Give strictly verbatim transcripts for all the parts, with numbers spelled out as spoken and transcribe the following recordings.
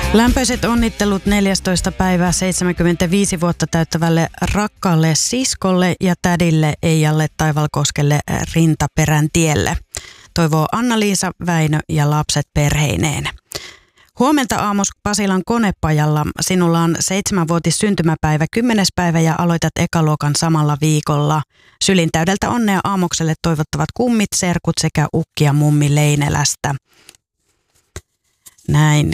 Lämpöiset onnittelut neljästoista päivää seitsemänkymmentäviisi vuotta täyttävälle rakkaalle siskolle ja tädille Eijalle Taivalkoskelle Rintaperän tielle. Toivoo Anna-Liisa, Väinö ja lapset perheineen. Huomenta Aamos Pasilan konepajalla. Sinulla on seitsemänvuotis syntymäpäivä, kymmenes päivä ja aloitat ekaluokan samalla viikolla. Sylin täydeltä onnea Aamokselle toivottavat kummit, serkut sekä ukki ja mummi Leinelästä. Näin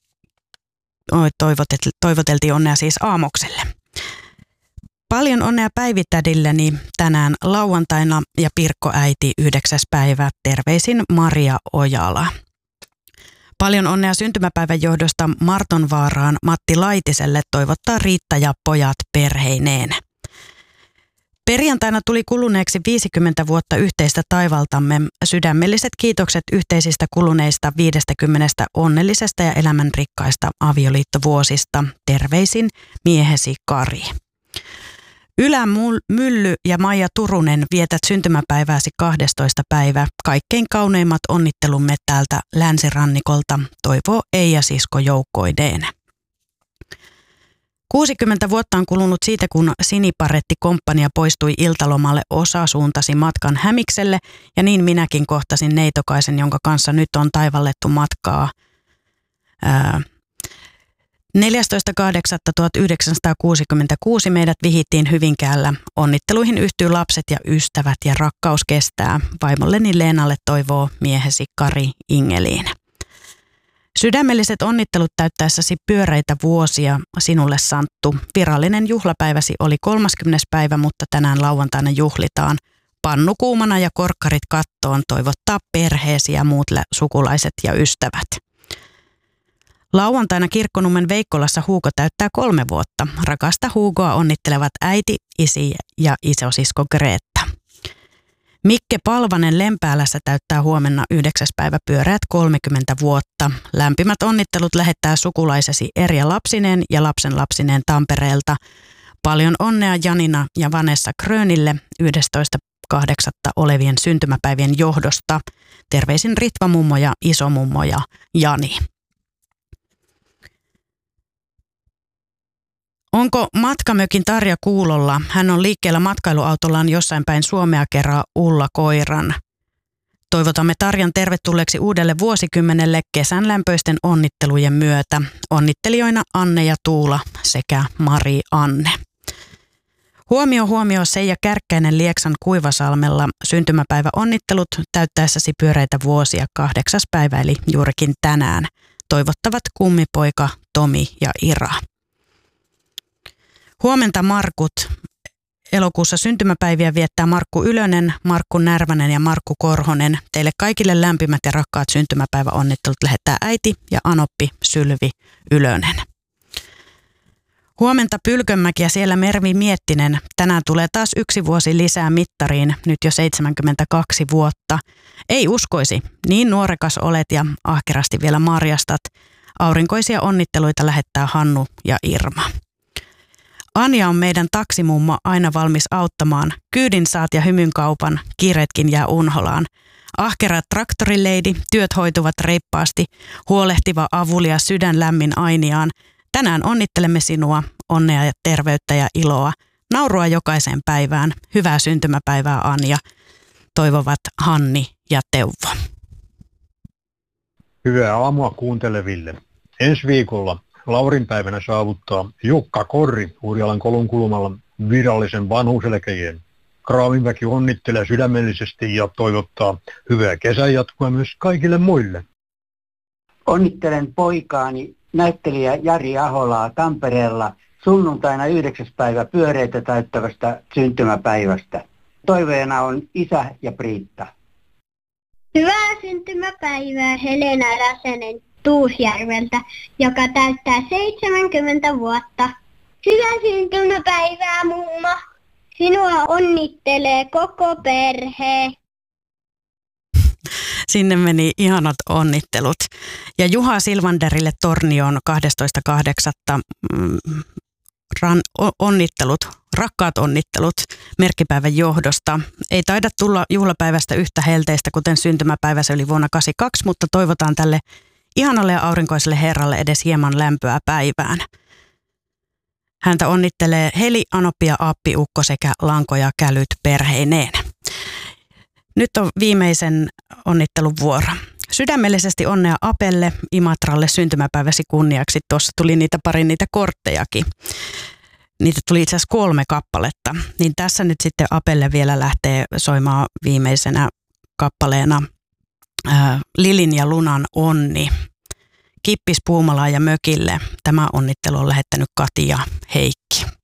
toivoteltiin onnea siis Aamokselle. Paljon onnea päivittädilleni tänään lauantaina ja Pirkko-äiti yhdeksäs päivä. Terveisin Maria Ojala. Paljon onnea syntymäpäivän johdosta Martonvaaraan Matti Laitiselle toivottaa Riitta ja pojat perheineen. Perjantaina tuli kuluneeksi viisikymmentä vuotta yhteistä taivaltamme. Sydämelliset kiitokset yhteisistä kuluneista viidestäkymmenestä onnellisesta ja elämänrikkaista avioliittovuosista. Terveisin miehesi Kari. Ylä Mylly ja Maija Turunen, vietät syntymäpäivääsi kahdestoista päivä. Kaikkein kauneimmat onnittelumme täältä länsirannikolta, toivoo Eija sisko joukkoineen. kuusikymmentä vuotta on kulunut siitä, kun Siniparetti-komppania poistui iltalomalle, osa suuntasi matkan Hämikselle ja niin minäkin kohtasin Neitokaisen, jonka kanssa nyt on taivallettu matkaa. Ää, neljästoista kahdeksatta tuhatyhdeksänsataakuusikymmentäkuusi meidät vihittiin Hyvinkäällä. Onnitteluihin yhtyy lapset ja ystävät ja rakkaus kestää. Vaimolleni Leenalle toivoo miehesi Kari Ingeliin. Sydämelliset onnittelut täyttäessäsi pyöreitä vuosia sinulle, Santtu. Virallinen juhlapäiväsi oli kolmaskymmenes päivä, mutta tänään lauantaina juhlitaan. Pannu kuumana ja korkkarit kattoon toivottaa perheesi ja muut sukulaiset ja ystävät. Lauantaina Kirkkonummen Veikkolassa Huuko täyttää kolme vuotta. Rakasta Huukoa onnittelevat äiti, isi ja isosisko Greetta. Mikke Palvanen Lempäälässä täyttää huomenna yhdeksäs päivä pyöreät kolmekymmentä vuotta. Lämpimät onnittelut lähettää sukulaisesi Erja lapsineen ja lapsen lapsineen Tampereelta. Paljon onnea Janina ja Vanessa Krönille yhdestoista kahdeksatta olevien syntymäpäivien johdosta. Terveisin Ritva mummo ja isomummo ja Jani. Onko matkamökin Tarja kuulolla? Hän on liikkeellä matkailuautollaan jossain päin Suomea, kerran Ulla Koiran. Toivotamme Tarjan tervetulleeksi uudelle vuosikymmenelle kesän lämpöisten onnittelujen myötä. Onnittelijoina Anne ja Tuula sekä Mari Anne. Huomio huomio Seija Kärkkäinen Lieksan Kuivasalmella. Syntymäpäivä onnittelut täyttäessäsi pyöreitä vuosia kahdeksas päivä eli juurikin tänään. Toivottavat kummipoika Tomi ja Ira. Huomenta Markut. Elokuussa syntymäpäiviä viettää Markku Ylönen, Markku Närvänen ja Markku Korhonen. Teille kaikille lämpimät ja rakkaat syntymäpäiväonnittelut lähettää äiti ja anoppi Sylvi Ylönen. Huomenta Pylkönmäki ja siellä Mervi Miettinen. Tänään tulee taas yksi vuosi lisää mittariin, nyt jo seitsemänkymmentäkaksi vuotta. Ei uskoisi, niin nuorekas olet ja ahkerasti vielä marjastat. Aurinkoisia onnitteluita lähettää Hannu ja Irma. Anja on meidän taksimummo, aina valmis auttamaan. Kyydin saat ja hymynkaupan, kiireetkin jää unholaan. Ahkera traktorileidi, työt hoituvat reippaasti, huolehtiva avulia sydän lämmin ainiaan. Tänään onnittelemme sinua, onnea ja terveyttä ja iloa. Naurua jokaiseen päivään. Hyvää syntymäpäivää Anja, toivovat Hanni ja Teuvo. Hyvää aamua kuunteleville. Ensi viikolla Laurinpäivänä saavuttaa Jukka Korri Urjalan Kolunkulmalla virallisen vanhuuseläkeiän. Kraavinväki onnittelee sydämellisesti ja toivottaa hyvää kesän jatkoa myös kaikille muille. Onnittelen poikaani näyttelijä Jari Aholaa Tampereella sunnuntaina yhdeksäs päivä pyöreitä täyttävästä syntymäpäivästä. Toiveena on isä ja Priitta. Hyvää syntymäpäivää Helena Räsänen Tuusjärveltä, joka täyttää seitsemänkymmentä vuotta. Hyvää syntymäpäivää, mummo. Sinua onnittelee koko perhe. Sinne meni ihanat onnittelut. Ja Juha Silvanderille Tornioon kahdestoista kahdeksatta Mm, ran, onnittelut, rakkaat onnittelut merkkipäivän johdosta. Ei taida tulla juhlapäivästä yhtä helteistä, kuten syntymäpäivä se oli vuonna kahdeksankymmentäkaksi, mutta toivotaan tälle ihanalle ja aurinkoiselle herralle edes hieman lämpöä päivään. Häntä onnittelee Heli, Anoppi ja Appi Ukko sekä Lanko ja Kälyt perheineen. Nyt on viimeisen onnittelun vuoro. Sydämellisesti onnea Apelle, Imatralle syntymäpäiväsi kunniaksi. Tuossa tuli niitä pari niitä korttejakin. Niitä tuli itse asiassa kolme kappaletta. Niin tässä nyt sitten Apelle vielä lähtee soimaan viimeisenä kappaleena ää, Lilin ja Lunan onni. Kippis Puumalaan ja mökille. Tämä onnittelu on lähettänyt Kati ja Heikki.